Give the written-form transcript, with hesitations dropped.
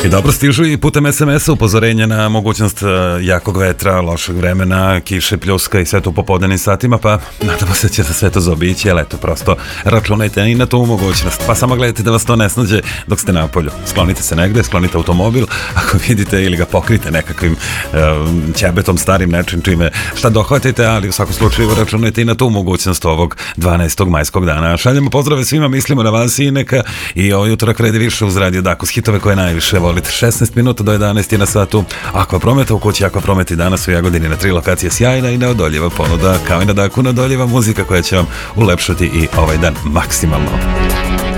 I dobro stižu i putem SMS-a upozorenja na mogućnost jakog vetra, lošeg vremena, kiše, pljuska i sve to u popodnevnim satima, pa nadamo se da će se sve to zaobići, ali eto, prosto računajte i na tu mogućnost. Pa samo gledajte da vas to ne snađe dok ste na polju. Sklonite se negde, sklonite automobil, ako vidite, ili ga pokrite nekakvim ćebetom, starim nečim, čime šta dohvatite, ali u svakom slučaju računajte i na tu mogućnost ovog 12. majskog dana. Šaljemo pozdrave svima, mislimo na vas i neka i ovaj utorak vredi više uz Radio Dakus, hitove koje najviše volite. 16 minuta do 11 je na satu. Akvaprometa u kući Akvapromet i danas u Jagodini na 3 lokacije, sjajna i neodoljiva ponuda, kao i na Daku neodoljiva muzika koja će vam ulepšati i ovaj dan maksimalno.